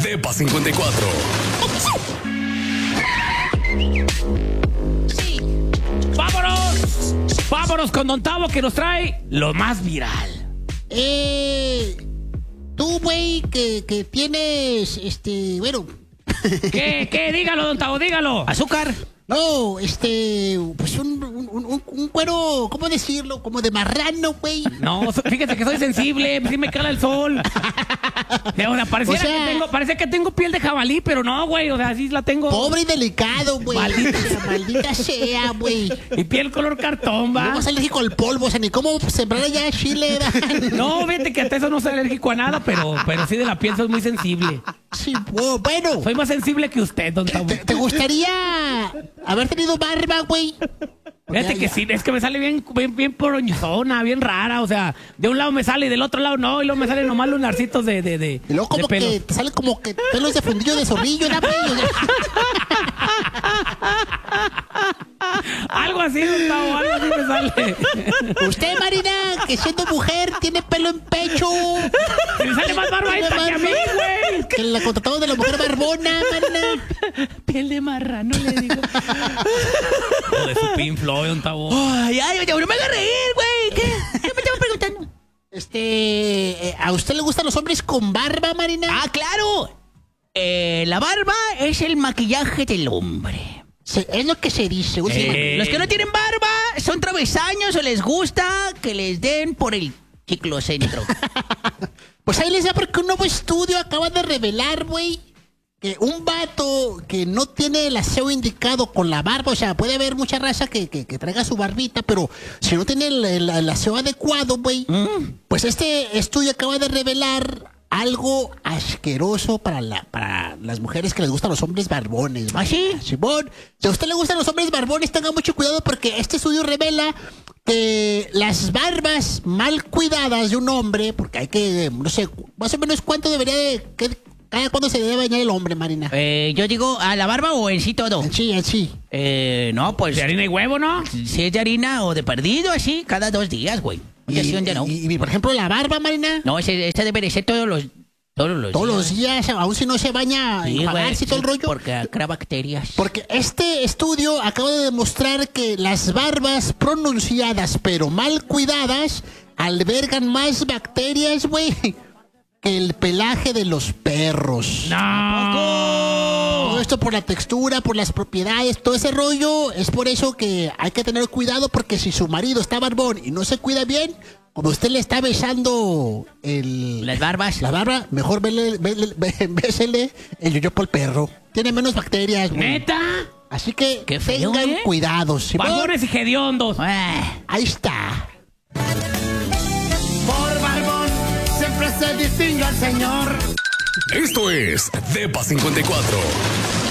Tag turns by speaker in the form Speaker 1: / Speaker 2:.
Speaker 1: Depa 54.
Speaker 2: Vámonos con Don Tavo, que nos trae lo más viral.
Speaker 3: Tú, güey, que tienes, bueno...
Speaker 2: ¿Qué? Dígalo, Don Tavo, dígalo.
Speaker 3: ¿Azúcar? No, pues un cuero, ¿cómo decirlo? Como de marrano, güey.
Speaker 2: No, fíjate que soy sensible, sí me cala el sol. Ahora, parece que tengo piel de jabalí, pero no, güey, o sea, sí la tengo.
Speaker 3: Pobre y delicado, güey. Maldita sea, güey.
Speaker 2: Y piel color cartón, va.
Speaker 3: No soy alérgico al polvo, o sea, ni cómo sembrar allá chile, ¿verdad?
Speaker 2: No, fíjate que hasta eso no soy alérgico a nada, pero sí de la piel soy muy sensible.
Speaker 3: Sí, bueno.
Speaker 2: Soy más sensible que usted, Don Tavo.
Speaker 3: ¿Te gustaría haber tenido barba, güey?
Speaker 2: Fíjate que sí, es que me sale bien poroñzona, bien rara, o sea, de un lado me sale y del otro lado no, y luego me salen nomás los narcitos de
Speaker 3: y luego como que te salen como que pelos de fundillo de zorrillo, ¿no, güey?
Speaker 2: Algo así, Gustavo, algo así me sale.
Speaker 3: Usted, Marina, que siendo mujer tiene pelo en pecho.
Speaker 2: Me sale más barbadita que a mí, güey.
Speaker 3: Que la contratamos de la mujer barbona, Marina.
Speaker 2: Piel de marrano, le digo. O de su Pink Floyd, Don Tavo.
Speaker 3: Ay, no me haga reír, güey. ¿Qué me estaba preguntando? ¿A usted le gustan los hombres con barba, Marina?
Speaker 4: Ah, claro. La barba es el maquillaje del hombre.
Speaker 3: Es lo que se dice.
Speaker 4: Los que no tienen barba son travesaños o les gusta que les den por el ciclocentro.
Speaker 3: Pues ahí les da porque un nuevo estudio acaba de revelar, güey, que un vato que no tiene el aseo indicado con la barba, o sea, puede haber mucha raza que traiga su barbita, pero si no tiene el aseo adecuado, güey, pues este estudio acaba de revelar algo asqueroso para las mujeres que les gustan los hombres barbones.
Speaker 4: ¿Ah, sí?
Speaker 3: Simón, si a usted le gustan los hombres barbones, tenga mucho cuidado porque este estudio revela que las barbas mal cuidadas de un hombre, porque hay que, no sé, más o menos cuánto debería cada cuándo se debe bañar el hombre, Marina.
Speaker 4: Yo digo, ¿a la barba o en sí todo?
Speaker 3: En sí.
Speaker 4: No, pues...
Speaker 2: ¿De harina y huevo, no?
Speaker 4: Si es de harina o de perdido, así, cada 2 días, güey.
Speaker 3: Y, por ejemplo, la barba, Marina.
Speaker 4: No, esta debe ser todos los
Speaker 3: días, aún si no se baña,
Speaker 4: sí,
Speaker 3: enjuagarse todo el rollo.
Speaker 4: Porque crea bacterias.
Speaker 3: Porque este estudio acaba de demostrar que las barbas pronunciadas pero mal cuidadas albergan más bacterias, güey, que el pelaje de los perros.
Speaker 2: ¡No!
Speaker 3: Todo esto por la textura, por las propiedades, todo ese rollo. Es por eso que hay que tener cuidado, porque si su marido está barbón y no se cuida bien, como usted le está besando
Speaker 4: las barbas,
Speaker 3: la barba, mejor bésele el yoyopo al perro. Tiene menos bacterias, güey.
Speaker 2: ¿Neta?
Speaker 3: Así que
Speaker 4: qué feo,
Speaker 3: tengan cuidado.
Speaker 2: Barbones y hediondos.
Speaker 3: Ahí está.
Speaker 5: Por barbón siempre se distingue al señor.
Speaker 1: Esto es Depa 54.